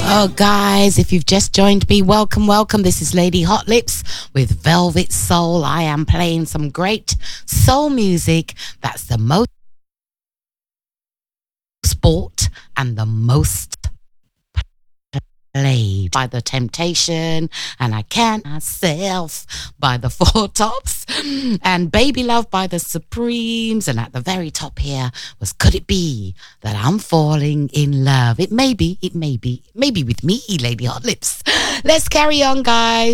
Oh, guys, if you've just joined me, welcome, welcome. This is Lady Hot Lips with Velvet Soul. I am playing some great soul music that's the most bought and the most played by The Temptation, and I Can't Myself by the Four Tops, and Baby Love by the Supremes, and at the very top here was Could It Be That I'm Falling in Love? It may be with me, Lady Hot Lips. Let's carry on, guys.